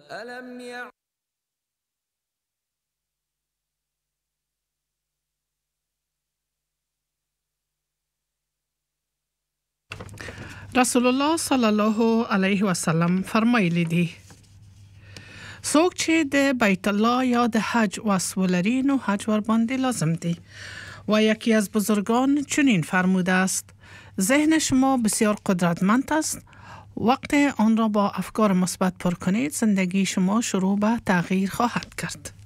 رسول الله صلی الله علیه و سلم فرمایلی دی څوک چې د بیت الله یا د حج وسو لري نو حج ور باندې لازم دی و یکی از بزرگان چنین فرموده است ذهن شما بسیار قدرتمند است وقت آن را با افکار مثبت پر کنید زندگی شما شروع به تغییر خواهد کرد.